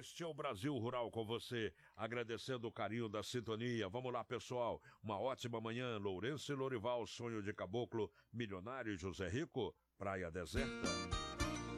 Este é o Brasil Rural com você, agradecendo o carinho da sintonia. Vamos lá, pessoal. Uma ótima manhã. Lourenço e Lorival, Sonho de Caboclo, Milionário José Rico, Praia Deserta.